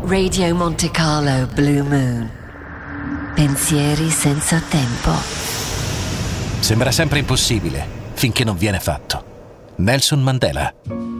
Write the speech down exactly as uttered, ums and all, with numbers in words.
Radio Monte Carlo Blue Moon. Pensieri senza tempo. Sembra sempre impossibile finché non viene fatto. Nelson Mandela.